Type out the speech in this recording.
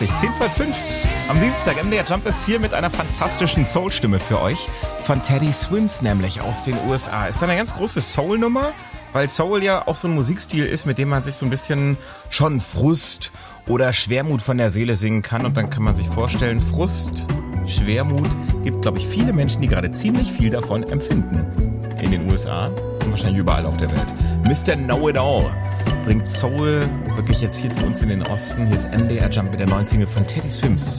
10 vor 5 am Dienstag. MDR Jump ist hier mit einer fantastischen Soul-Stimme für euch. Von Teddy Swims nämlich aus den USA. Ist eine ganz große Soul-Nummer, weil Soul ja auch so ein Musikstil ist, mit dem man sich so ein bisschen schon Frust oder Schwermut von der Seele singen kann. Und dann kann man sich vorstellen, Frust, Schwermut, gibt, glaube ich, viele Menschen, die gerade ziemlich viel davon empfinden. In den USA und wahrscheinlich überall auf der Welt. Mr. Know-It-All bringt Soul wirklich jetzt hier zu uns in den Osten. Hier ist MDR Jump mit der neuen Single von Teddy Swims.